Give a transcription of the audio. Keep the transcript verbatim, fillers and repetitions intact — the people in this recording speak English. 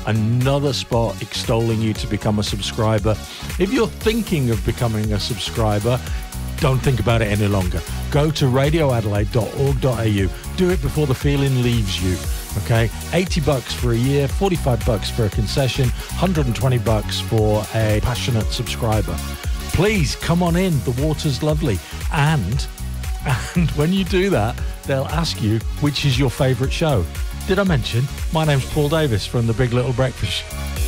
another spot extolling you to become a subscriber. If you're thinking of becoming a subscriber, don't think about it any longer. Go to radio adelaide dot org dot a u. Do it before the feeling leaves you. Okay, eighty bucks for a year, forty-five bucks for a concession, one hundred twenty bucks for a passionate subscriber. Please come on in. The water's lovely. And, and when you do that, they'll ask you which is your favourite show. Did I mention? My name's Paul Davis from The Big Little Breakfast Show.